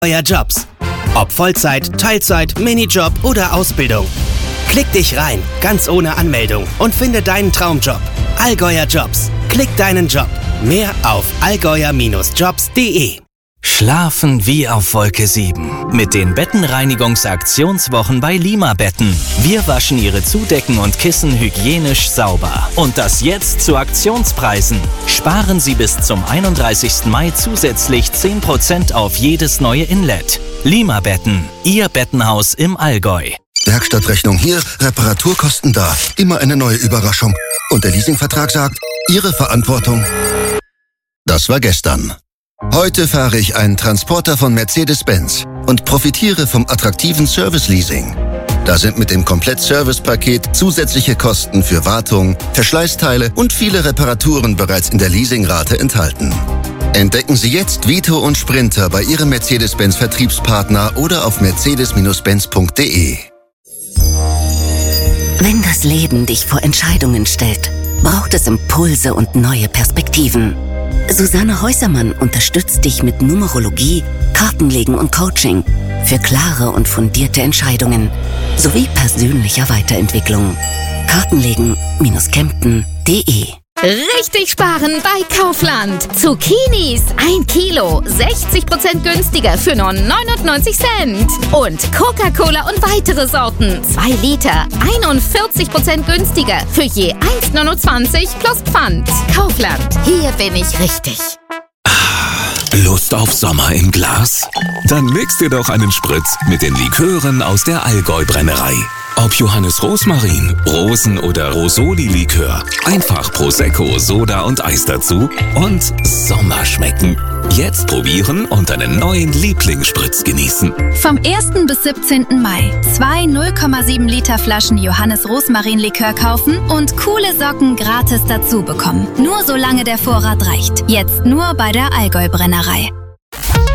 Allgäuer Jobs. Ob Vollzeit, Teilzeit, Minijob oder Ausbildung. Klick dich rein, ganz ohne Anmeldung und finde deinen Traumjob. Allgäuer Jobs. Klick deinen Job. Mehr auf allgäuer-jobs.de. Schlafen wie auf Wolke 7 mit den Bettenreinigungsaktionswochen bei Lima Betten. Wir waschen Ihre Zudecken und Kissen hygienisch sauber. Und das jetzt zu Aktionspreisen. Sparen Sie bis zum 31. Mai zusätzlich 10% auf jedes neue Inlet. Lima Betten, Ihr Bettenhaus im Allgäu. Werkstattrechnung hier, Reparaturkosten da. Immer eine neue Überraschung. Und der Leasingvertrag sagt, Ihre Verantwortung. Das war gestern. Heute fahre ich einen Transporter von Mercedes-Benz und profitiere vom attraktiven Service-Leasing. Da sind mit dem Komplett-Service-Paket zusätzliche Kosten für Wartung, Verschleißteile und viele Reparaturen bereits in der Leasingrate enthalten. Entdecken Sie jetzt Vito und Sprinter bei Ihrem Mercedes-Benz-Vertriebspartner oder auf mercedes-benz.de. Wenn das Leben dich vor Entscheidungen stellt, braucht es Impulse und neue Perspektiven. Susanne Häusermann unterstützt dich mit Numerologie, Kartenlegen und Coaching für klare und fundierte Entscheidungen sowie persönlicher Weiterentwicklung. Kartenlegen-Kempten.de. Richtig sparen bei Kaufland. Zucchinis 1 Kilo, 60% günstiger für nur 99 Cent. Und Coca-Cola und weitere Sorten 2 Liter, 41% günstiger für je 1,29 plus Pfand. Kaufland, hier bin ich richtig. Lust auf Sommer im Glas? Dann mix dir doch einen Spritz mit den Likören aus der Allgäu-Brennerei. Ob Johannes Rosmarin, Rosen- oder Rosoli-Likör. Einfach Prosecco, Soda und Eis dazu und Sommer schmecken. Jetzt probieren und einen neuen Lieblingsspritz genießen. Vom 1. bis 17. Mai 2 0,7 Liter Flaschen Johannes Rosmarin-Likör kaufen und coole Socken gratis dazu bekommen. Nur solange der Vorrat reicht. Jetzt nur bei der Allgäu-Brennerei.